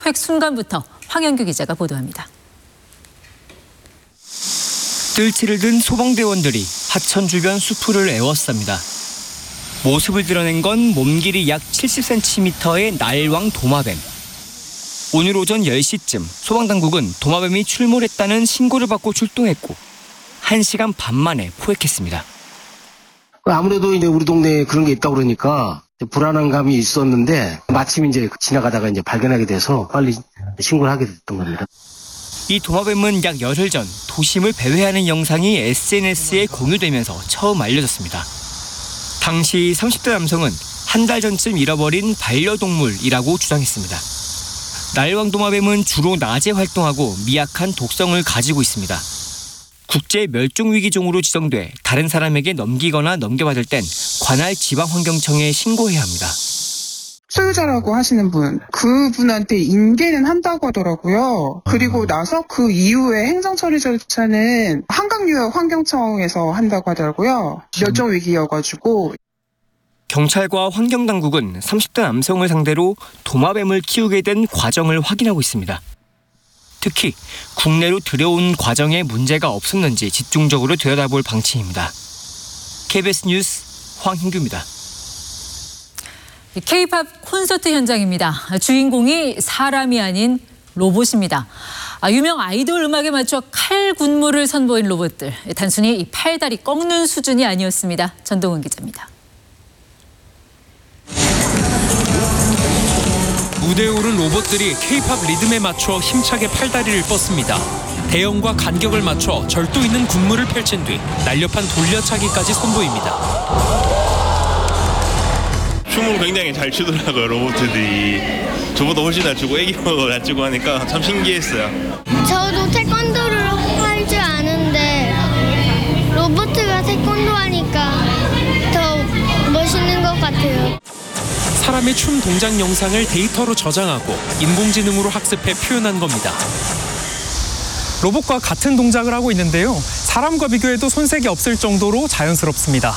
획 순간부터 황영규 기자가 보도합니다. 뜰채를 든 소방대원들이 하천 주변 수풀을 에워쌉니다. 모습을 드러낸 건 몸 길이 약 70cm의 날왕 도마뱀. 오늘 오전 10시쯤 소방당국은 도마뱀이 출몰했다는 신고를 받고 출동했고 1시간 반 만에 포획했습니다. 아무래도 이제 우리 동네에 그런 게 있다고 그러니까 불안한 감이 있었는데 마침 이제 지나가다가 이제 발견하게 돼서 빨리 신고를 하게 됐던 겁니다. 이 도마뱀은 약 열흘 전 도심을 배회하는 영상이 SNS에 공유되면서 처음 알려졌습니다. 당시 30대 남성은 한 달 전쯤 잃어버린 반려동물이라고 주장했습니다. 날왕 도마뱀은 주로 낮에 활동하고 미약한 독성을 가지고 있습니다. 국제 멸종위기종으로 지정돼 다른 사람에게 넘기거나 넘겨받을 땐 관할 지방환경청에 신고해야 합니다. 소유자라고 하시는 분, 그분한테 인계는 한다고 하더라고요. 그리고 나서 그 이후에 행정처리 절차는 한강유역환경청에서 한다고 하더라고요. 멸종위기여가지고. 경찰과 환경당국은 30대 남성을 상대로 도마뱀을 키우게 된 과정을 확인하고 있습니다. 특히 국내로 들여온 과정에 문제가 없었는지 집중적으로 들여다볼 방침입니다. KBS 뉴스 황hin규입니다. K-팝 콘서트 현장입니다. 주인공이 사람이 아닌 로봇입니다. 유명 아이돌 음악에 맞춰 칼군무를 선보인 로봇들. 단순히 팔다리 꺾는 수준이 아니었습니다. 전동훈 기자입니다. 무대에 오른 로봇들이 K-팝 리듬에 맞춰 힘차게 팔다리를 뻗습니다. 대형과 간격을 맞춰 절도 있는 군무를 펼친 뒤 날렵한 돌려차기까지 선보입니다. 춤을 굉장히 잘 추더라고요, 로봇들이. 저보다 훨씬 잘 추고 애기보다 잘 추고 하니까 참 신기했어요. 저도 태권도를 할 줄 아는데 로봇가 태권도 하니까 더 멋있는 것 같아요. 사람의 춤 동작 영상을 데이터로 저장하고 인공지능으로 학습해 표현한 겁니다. 로봇과 같은 동작을 하고 있는데요. 사람과 비교해도 손색이 없을 정도로 자연스럽습니다.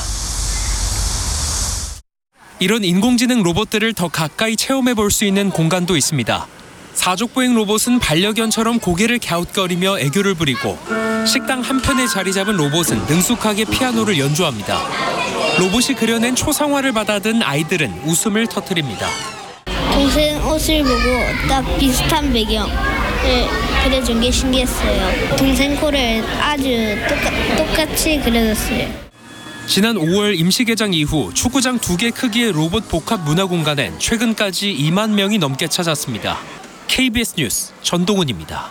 이런 인공지능 로봇들을 더 가까이 체험해 볼 수 있는 공간도 있습니다. 사족보행 로봇은 반려견처럼 고개를 갸웃거리며 애교를 부리고 식당 한편에 자리 잡은 로봇은 능숙하게 피아노를 연주합니다. 로봇이 그려낸 초상화를 받아든 아이들은 웃음을 터뜨립니다. 동생 옷을 보고 딱 비슷한 배경을 그려준 게 신기했어요. 동생 코를 아주 똑같이 그려줬어요. 지난 5월 임시 개장 이후 축구장 2개 크기의 로봇 복합 문화공간엔 최근까지 2만 명이 넘게 찾았습니다. KBS 뉴스 전동훈입니다.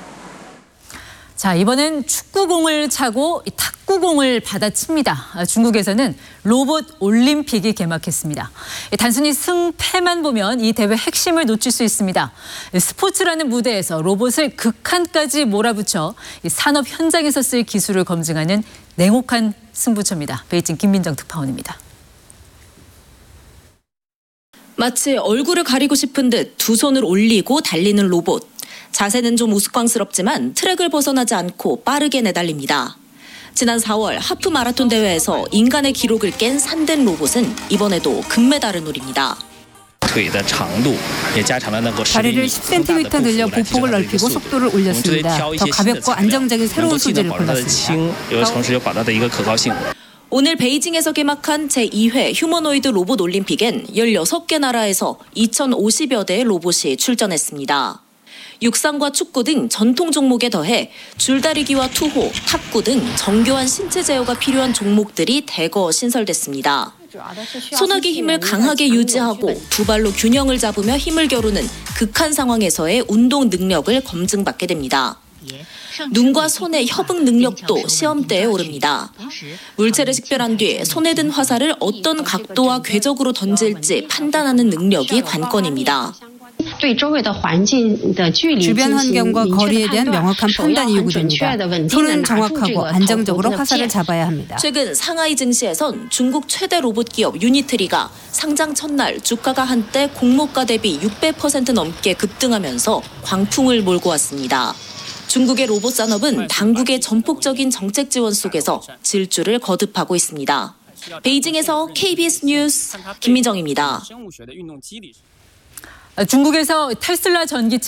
자, 이번엔 축구공을 차고 탁구공을 받아칩니다. 중국에서는 로봇 올림픽이 개막했습니다. 단순히 승패만 보면 이 대회 핵심을 놓칠 수 있습니다. 스포츠라는 무대에서 로봇을 극한까지 몰아붙여 산업 현장에서 쓸 기술을 검증하는 냉혹한 승부처입니다. 베이징 김민정 특파원입니다. 마치 얼굴을 가리고 싶은 듯 두 손을 올리고 달리는 로봇. 자세는 좀 우스꽝스럽지만 트랙을 벗어나지 않고 빠르게 내달립니다. 지난 4월 하프 마라톤 대회에서 인간의 기록을 깬 산된 로봇은 이번에도 금메달을 노립니다. 다리를 10cm 늘려 보폭을 넓히고 속도를 올렸습니다. 더 가볍고 안정적인 새로운 소재를 골랐습니다. 오늘 베이징에서 개막한 제2회 휴머노이드 로봇 올림픽엔 16개 나라에서 2,050여 대의 로봇이 출전했습니다. 육상과 축구 등 전통 종목에 더해 줄다리기와 투호, 탁구 등 정교한 신체 제어가 필요한 종목들이 대거 신설됐습니다. 손아귀 힘을 강하게 유지하고 두 발로 균형을 잡으며 힘을 겨루는 극한 상황에서의 운동 능력을 검증받게 됩니다. 눈과 손의 협응 능력도 시험대에 오릅니다. 물체를 식별한 뒤 손에 든 화살을 어떤 각도와 궤적으로 던질지 판단하는 능력이 관건입니다. 주변 환경과 거리에 대한 명확한 판단이 요구됩니다. 손은 정확하고 안정적으로 화살을 잡아야 합니다. 최근 상하이 증시에선 중국 최대 로봇 기업 유니트리가 상장 첫날 주가가 한때 공모가 대비 600% 넘게 급등하면서 광풍을 몰고 왔습니다. 중국의 로봇 산업은 당국의 전폭적인 정책 지원 속에서 질주를 거듭하고 있습니다. 베이징에서 KBS 뉴스 김민정입니다. 중국에서 테슬라 전기차